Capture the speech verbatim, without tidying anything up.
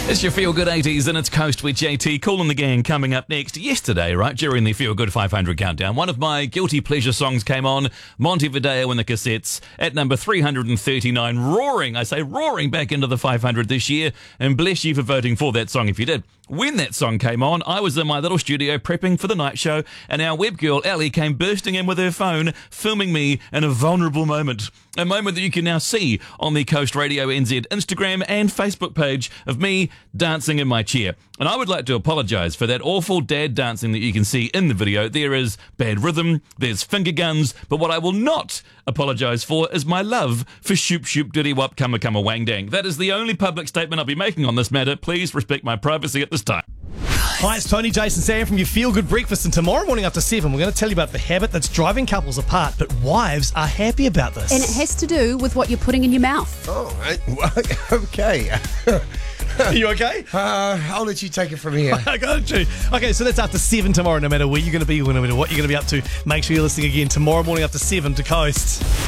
It's your Feel Good eighties and it's Coast with J T. Cool and the Gang coming up next. Yesterday, right, during the Feel Good five hundred countdown, one of my guilty pleasure songs came on, Montevideo and the Cassettes, at number three hundred thirty-nine, roaring, I say roaring back into the five hundred this year, and bless you for voting for that song if you did. When that song came on, I was in my little studio prepping for the night show, and our web girl, Ali, came bursting in with her phone, filming me in a vulnerable moment. A moment that you can now see on the Coast Radio N Z Instagram and Facebook page of me dancing in my chair. And I would like to apologise for that awful dad dancing that you can see in the video. There is bad rhythm, there's finger guns, but what I will not apologise for is my love for shoop shoop diddy wop cumma cumma wang dang. That is the only public statement I'll be making on this matter. Please respect my privacy at this time. Hi, it's Tony, Jason, Sam from your Feel Good Breakfast, and tomorrow morning after seven we're going to tell you about the habit that's driving couples apart, but wives are happy about this. And it has to do with what you're putting in your mouth. Oh, right. Okay. Are you okay? Uh, I'll let you take it from here. I got you. Okay, so that's after seven tomorrow, no matter where you're going to be, no matter what you're going to be up to. Make sure you're listening again tomorrow morning after seven to Coast.